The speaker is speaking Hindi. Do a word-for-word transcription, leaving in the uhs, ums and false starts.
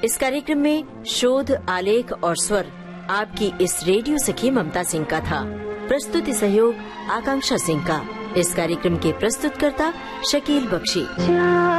इस कार्यक्रम में शोध, आलेख और स्वर आपकी इस रेडियो सखी ममता सिंह का था। प्रस्तुति सहयोग आकांक्षा सिंह का। इस कार्यक्रम के प्रस्तुतकर्ता शकील बख्शी।